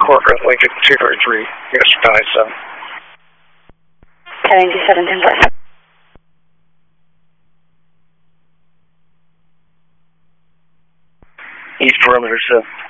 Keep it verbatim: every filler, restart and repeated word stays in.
corporate, Lincoln two thirty-three, yes, Sky seven. Heading to seven ten four. East perimeter seven.